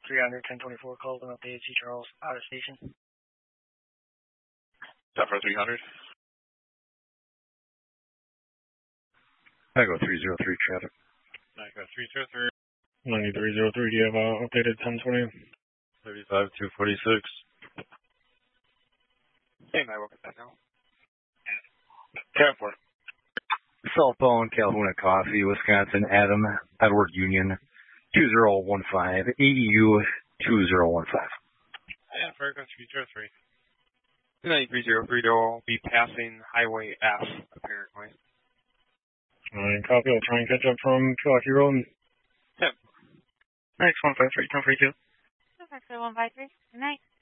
300, 1024, called and updated C. Charles out of station. Zephyr 300. Echo 303 traffic. Echo 303. 9303, do you have updated 1020? 35246. Hey, I will get that now. 10-4. Southbound Calhoun Coffee, Wisconsin, Adam Edward Union 2015, AEU 2015. Yeah, Echo 303. 9303, they'll be passing Highway F, apparently. Alright, copy, I'll try and catch up from Pulaski Road. 10. Next 153, 1042. 153, good night.